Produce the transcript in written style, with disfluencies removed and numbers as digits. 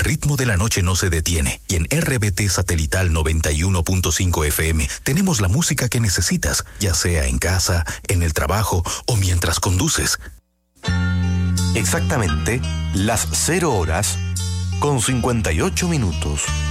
ritmo de la noche no se detiene y en RBT Satelital 91.5 FM tenemos la música que necesitas, ya sea en casa, en el trabajo o mientras conduces. Exactamente las 0 horas con 58 minutos.